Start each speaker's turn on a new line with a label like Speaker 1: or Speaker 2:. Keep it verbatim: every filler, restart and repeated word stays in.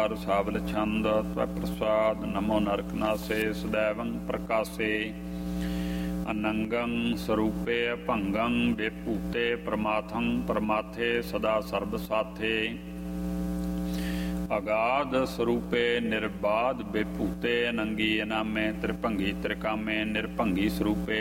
Speaker 1: ਸਾਵਲ ਛੰਦ ਤਵੈ ਪ੍ਰਸਾਦ ਨਮੋ ਨਰਕ ਨਾਸੇ ਸदैवं ਪ੍ਰਕਾਸੇ ਅਨੰਗੰ ਸਰੂਪੇ ਭੰਗੰ ਬੇਭੂਤੇ ਪ੍ਰਮਾਥੰ ਪ੍ਰਮਾਥੇ ਸਦਾ ਸਰਬ ਸਾਥੇ ਅਗਾਧ ਸਰੂਪੇ ਨਿਰਬਾਧ ਬੇਭੂਤੇ ਅਨੰਗੀ ਅਨਾਮੇ ਤ੍ਰਿਭੰਗੀ ਤ੍ਰਿਕਾਮੇ ਨਿਰਭੰਗੀ ਸਰੂਪੇ